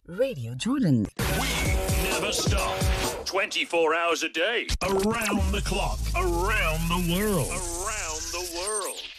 Radio Jordan. We never stop. 24 hours a day. Around the clock. Around the world. Around the world.